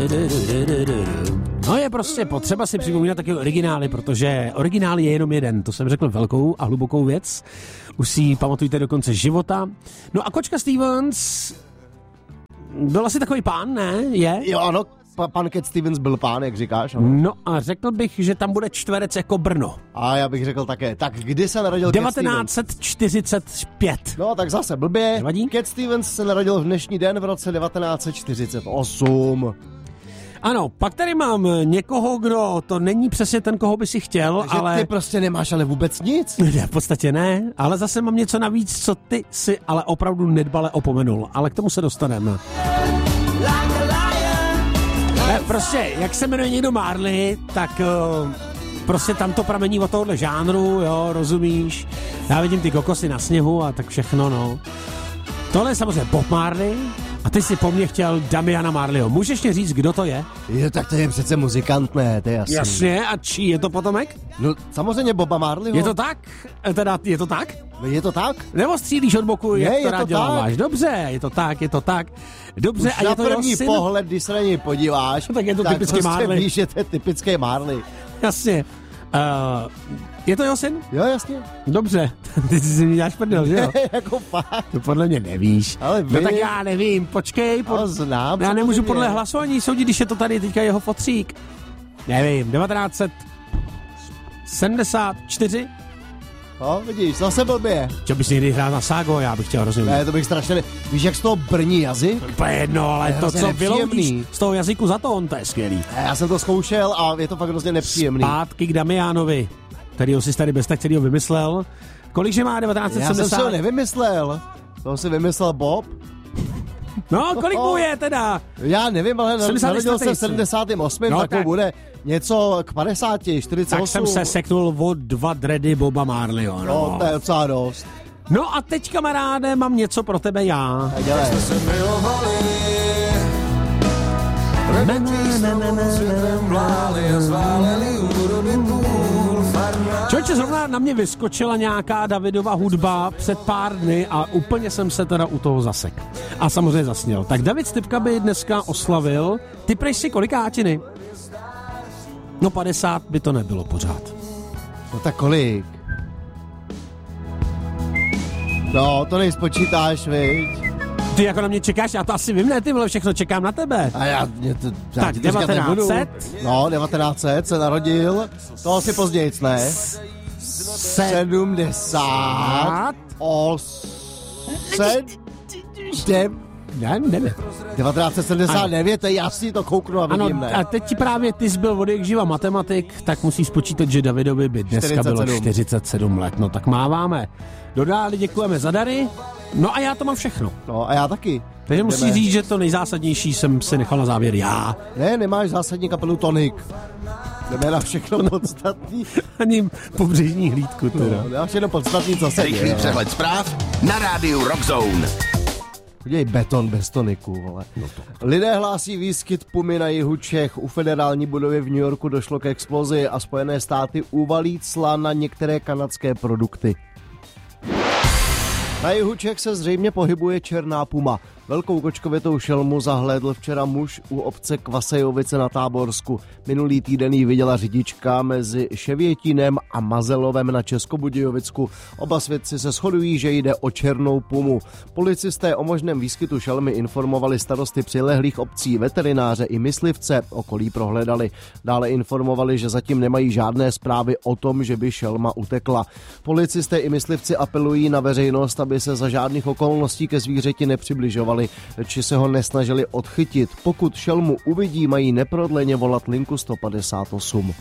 No je prostě potřeba si připomínat taky originály, protože originál je jenom jeden. To jsem řekl velkou a hlubokou věc. Už si ji pamatujte do konce života. No a kočka Stevens byl asi takový pán, ne? Je? Jo, ano, pan Cat Stevens byl pán, jak říkáš. Ano. No a řekl bych, že tam bude čtverec jako Brno. A já bych řekl také. Tak kdy se narodil 1945. No tak zase blbě. Nevadí? Cat Stevens se narodil v dnešní den v roce 1948. Ano, pak tady mám někoho, kdo to není přesně ten, koho by si chtěl, Takže ale... ty prostě nemáš ale vůbec nic. Ne, v podstatě ne, ale zase mám něco navíc, co ty si ale opravdu nedbale opomenul, ale k tomu se dostaneme. Prostě, jak se jmenuje někdo Marley, tak prostě tam to pramení od tohohle žánru, jo, rozumíš? Já vidím ty kokosy na sněhu a tak všechno, no. Tohle je samozřejmě Bob Marley a ty si po mně chtěl Damiana Marleyho. Můžeš mě říct, kdo to je? Jo, tak to je přece muzikant, ne, to je jasný. Jasně, a čí je to potomek? No, samozřejmě Boba Marleyho. Je to tak? Teda, je to tak? No, je to tak? Nebo střílíš od boku, jak je to rád to děláváš? Dobře, je to tak, je to tak. Dobře, už a je na to jeho první syn? pohled, když se na něj podíváš, Tak je to typický prostě Marley. víš, že to je typický Marley. Jasně. Je to jeho syn? Jo, jasně. Dobře, ty si mi děláš prdel, že jo? Jako fakt. To podle mě nevíš. Ale vy... No tak já nevím, počkej. Ale znám. Já nemůžu samozřejmě. podle hlasování soudit, když je to tady teďka jeho fotřík. Nevím, 1974? No, vidíš, zase blbě. Chtěl bys někdy hrát na Ságo, já bych chtěl rozumět. Ne, to bych strašně... Víš, jak z toho brní jazyk? To je jedno, ale to, hrozně co nepříjemný. vyloudíš z toho jazyku za to, to je skvělý. Já jsem to zkoušel a je to fakt hrozně nepříjemný. Zpátky k Damianovi, kterýho si tady bez tak celýho vymyslel. Kolikže má Já 1970? jsem si ho nevymyslel. To si vymyslel Bob. No, kolik mu je teda? Já nevím, ale narodil jsem v 78. No, tak to bude něco k 50, 48. Tak jsem se seknul o 2 dready Boba Marleyho. No, to je docela dost. No a teď, kamaráde, mám něco pro tebe já. Tak dělej. Člověče, zrovna na mě vyskočila nějaká Davidova hudba před pár dny a úplně jsem se teda u toho zasek. A samozřejmě zasněl. Tak David Stypka by dneska oslavil. Ty prej si kolikátiny? No 50 by to nebylo pořád. No tak kolik? No, to nejspočítáš, viď? Ty jako na mě čekáš, já to asi vím, ne, ty vole, všechno čekám na tebe. A já Tak, ti to říkat nebudu. 1900? No, 1900 se narodil. To asi později, ne? 70. 1979, to je jasný, to kouknu a vidím, ano, ne? a teď ti právě ty jsi byl od jak živa matematik, tak musíš spočítat, že Davidovi by dneska 47. bylo 47 let. No tak máváme. Dodáli, děkujeme za dary. No a já to mám všechno. No a já taky. Takže musíš říct, že to nejzásadnější jsem si nechal na závěr já. Ne, nemáš zásadní kapelu Tonic. Jdeme na všechno podstatný. Ani pobřežní hlídku teda. No, všechno podstatný, co se Rychlý děje. přehled zpráv na rádiu Rockzone. Udělej beton bez toniku, vole. Lidé hlásí výskyt pumy na jihu Čech. U federální budovy v New Yorku došlo k explozi a Spojené státy uvalí cla na některé kanadské produkty. Na jihu Čech se zřejmě pohybuje černá puma. Velkou kočkovitou šelmu zahlédl včera muž u obce Kvasejovice na Táborsku. Minulý týden ji viděla řidička mezi Ševětínem a Mazelovem na Českobudějovicku. Oba svědci se shodují, že jde o černou pumu. Policisté o možném výskytu šelmy informovali starosty přilehlých obcí, veterináře i myslivce, okolí prohledali. Dále informovali, že zatím nemají žádné zprávy o tom, že by šelma utekla. Policisté i myslivci apelují na veřejnost, aby se za žádných okolností ke zvířeti nepřibližovali, či se ho nesnažili odchytit. Pokud šelmu uvidí, mají neprodleně volat linku 158.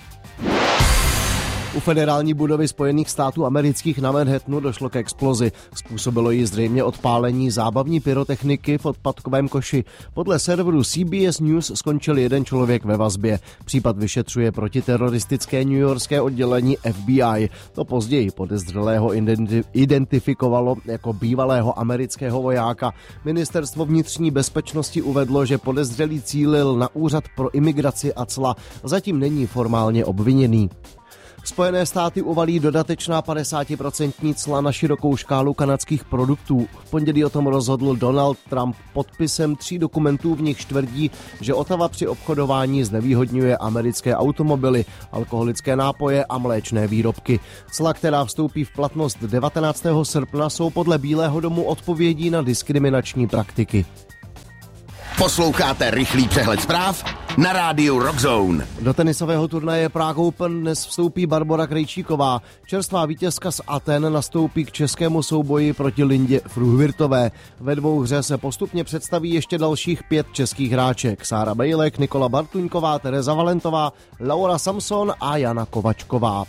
U federální budovy Spojených států amerických na Manhattanu došlo k explozi. Způsobilo ji zřejmě odpálení zábavní pyrotechniky v odpadkovém koši. Podle serveru CBS News skončil jeden člověk ve vazbě. Případ vyšetřuje protiteroristické newyorské oddělení FBI. To později podezřelého identifikovalo jako bývalého amerického vojáka. Ministerstvo vnitřní bezpečnosti uvedlo, že podezřelý cílil na úřad pro imigraci a cla. Zatím není formálně obviněný. Spojené státy uvalí dodatečná 50% cla na širokou škálu kanadských produktů. V pondělí o tom rozhodl Donald Trump podpisem 3 dokumentů, v nichž tvrdí, že Ottawa při obchodování znevýhodňuje americké automobily, alkoholické nápoje a mléčné výrobky. Cla, která vstoupí v platnost 19. srpna, jsou podle Bílého domu odpovědí na diskriminační praktiky. Posloucháte rychlý přehled zpráv na rádiu Rockzone. Do tenisového turnaje Prague Open dnes vstoupí Barbora Krejčíková. Čerstvá vítězka z Aten nastoupí k českému souboji proti Lindě Fruhvirtové. Ve dvouhře se postupně představí ještě dalších 5 českých hráček. Sára Bejlek, Nikola Bartuňková, Tereza Valentová, Laura Samson a Jana Kovačková.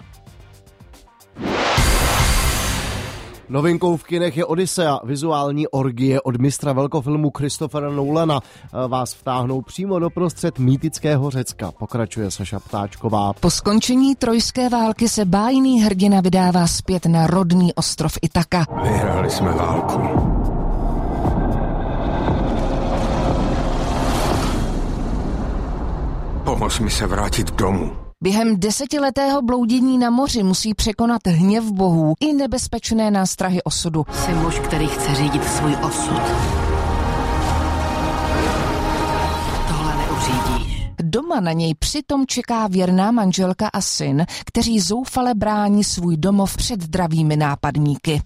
Novinkou v kinech je Odyssea, vizuální orgie od mistra velkofilmu Christophera Nolana. Vás vtáhnou přímo doprostřed mýtického Řecka, pokračuje Saša Ptáčková. Po skončení trojské války se bájný hrdina vydává zpět na rodný ostrov Itaka. Vyhráli jsme válku. Pomoz mi se vrátit domů. Během 10letého bloudění na moři musí překonat hněv bohů i nebezpečné nástrahy osudu. Jsi muž, který chce řídit svůj osud. Tohle neuřídíš. Doma na něj přitom čeká věrná manželka a syn, kteří zoufale brání svůj domov před dravými nápadníky.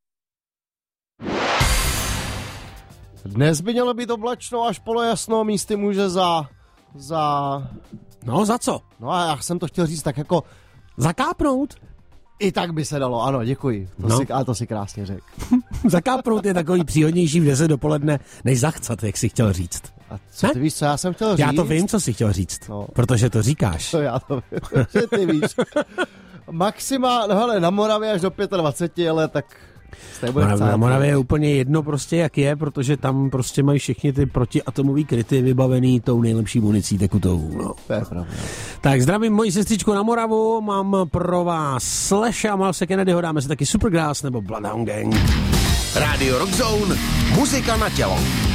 Dnes by mělo být oblačno až polojasno, místy může za... No, za co? No a já jsem to chtěl říct tak jako... Zakápnout? I tak by se dalo, ano, děkuji. To si krásně řekl. Zakápnout je takový příhodnější v 10 dopoledne, než zachcat, jak jsi chtěl říct. A co ty víš, co já jsem chtěl říct? Já to vím, co jsi chtěl říct, protože to říkáš. To já to vím, že ty víš. Maxima, no hele, na Moravě až do 25, ale tak... Na Moravě je úplně jedno prostě jak je, protože tam prostě mají všichni ty protiatomový kryty vybavený tou nejlepší municí tekutou. No. To je pravda. Tak zdravím moji sestřičku na Moravu, mám pro vás Slasha, Milese Kennedyho, dáme si taky Supergrass nebo Bloodhound Gang. Rádio Rockzone, muzika na tělo.